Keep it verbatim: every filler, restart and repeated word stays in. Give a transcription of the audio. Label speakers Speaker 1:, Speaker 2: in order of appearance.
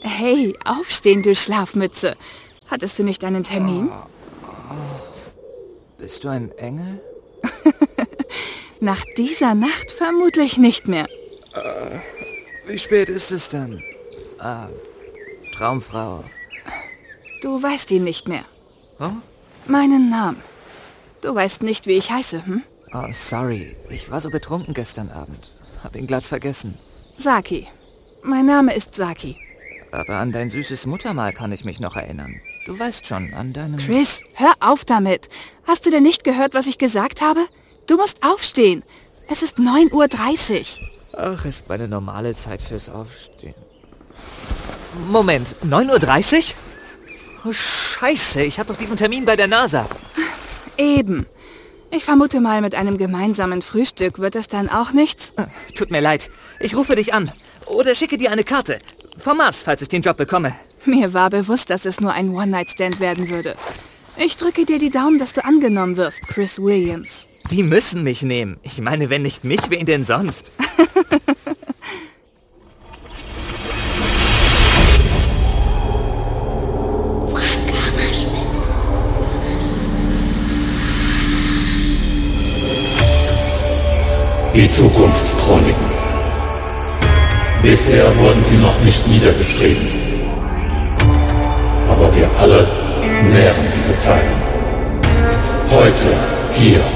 Speaker 1: Hey, aufstehen, du Schlafmütze. Hattest du nicht einen Termin?
Speaker 2: Oh, oh. Bist du ein Engel?
Speaker 1: Nach dieser Nacht vermutlich nicht mehr.
Speaker 2: Äh, wie spät ist es denn? Ah, Traumfrau.
Speaker 1: Du weißt ihn nicht mehr.
Speaker 2: Hm?
Speaker 1: Meinen Namen. Du weißt nicht, wie ich heiße, hm?
Speaker 2: Oh, sorry. Ich war so betrunken gestern Abend. Hab ihn glatt vergessen.
Speaker 1: Saki. Mein Name ist Saki.
Speaker 2: Aber an dein süßes Muttermal kann ich mich noch erinnern. Du weißt schon, an deinem...
Speaker 1: Chris, hör auf damit. Hast du denn nicht gehört, was ich gesagt habe? Du musst aufstehen. Es ist neun Uhr dreißig.
Speaker 2: Ach, ist meine normale Zeit fürs Aufstehen. Moment, neun Uhr dreißig? Oh, Scheiße, ich habe doch diesen Termin bei der NASA.
Speaker 1: Eben. Ich vermute mal, mit einem gemeinsamen Frühstück wird es dann auch nichts.
Speaker 2: Tut mir leid. Ich rufe dich an. Oder schicke dir eine Karte. Vom Mars, falls ich den Job bekomme.
Speaker 1: Mir war bewusst, dass es nur ein One-Night-Stand werden würde. Ich drücke dir die Daumen, dass du angenommen wirst, Chris Williams.
Speaker 2: Die müssen mich nehmen. Ich meine, wenn nicht mich, wen denn sonst?
Speaker 3: Frank Hammerschmidt.
Speaker 4: Die Zukunftschroniken. Bisher wurden sie noch nicht niedergeschrieben. Aber wir alle nähren diese Zeiten. Heute, hier